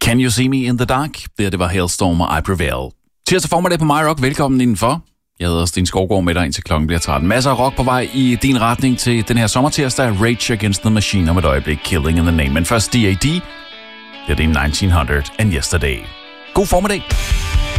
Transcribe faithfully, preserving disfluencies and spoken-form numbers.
Can You See Me in the Dark? Det, det var Hailstorm og I Prevail. Tirsdag formiddag på My Rock. Velkommen indenfor. Jeg hedder Sten Skovgaard med dig indtil klokken bliver tretten. Masser af rock på vej i din retning til den her sommertirsdag. Rage Against the Machine om et øjeblik. Killing in the Name. Men først D A D. Det er det nitten hundred and Yesterday. God formiddag.